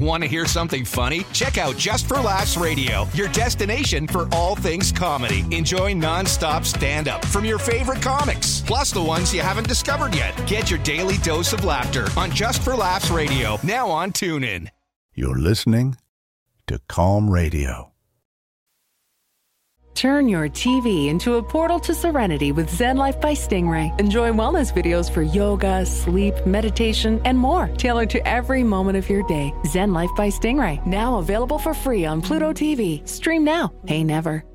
Want to hear something funny? Check out Just for Laughs Radio, your destination for all things comedy. Enjoy non-stop stand-up from your favorite comics, plus the ones you haven't discovered yet. Get your daily dose of laughter on Just for Laughs Radio, now on TuneIn. You're listening to Calm Radio. Turn your TV into a portal to serenity with Zen Life by Stingray. Enjoy wellness videos for yoga, sleep, meditation, and more, tailored to every moment of your day. Zen Life by Stingray, now available for free on Pluto TV. Stream now, pay never.